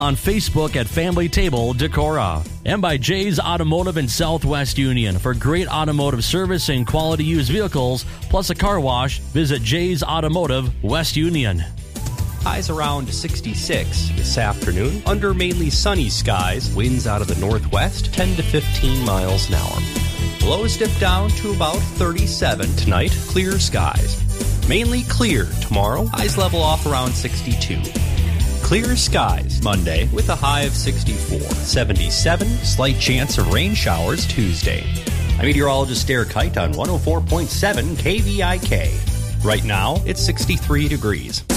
On Facebook at Family Table Decorah. And by Jay's Automotive in Southwest Union. For great automotive service and quality used vehicles, plus a car wash, visit Jay's Automotive, West Union. Highs around 66 this afternoon. Under mainly sunny skies, winds out of the northwest, 10 to 15 miles an hour. Lows dip down to about 37 tonight. Clear skies. Mainly clear tomorrow. Highs level off around 62. Clear skies Monday with a high of 64. 77, slight chance of rain showers Tuesday. I'm meteorologist Derek Kite on 104.7 KVIK. Right now, it's 63 degrees.